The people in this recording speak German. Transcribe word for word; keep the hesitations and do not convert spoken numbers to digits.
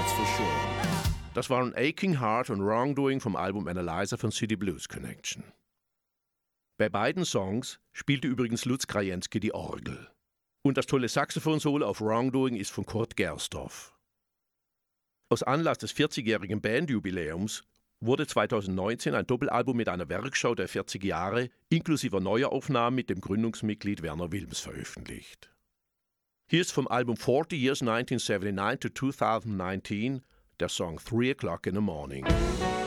that's for sure. Das waren Aching Heart und Wrongdoing vom Album Analyzer von City Blues Connection. Bei beiden Songs spielte übrigens Lutz Krajewski die Orgel. Und das tolle Saxophon-Solo auf Wrongdoing ist von Kurt Gersdorf. Aus Anlass des vierzigjährigen Bandjubiläums wurde zweitausendneunzehn ein Doppelalbum mit einer Werkschau der vierzig Jahre inklusive neuer Aufnahmen mit dem Gründungsmitglied Werner Wilms veröffentlicht. Hier ist vom Album forty Years nineteen seventy-nine to two thousand nineteen der Song Three O'Clock in the Morning.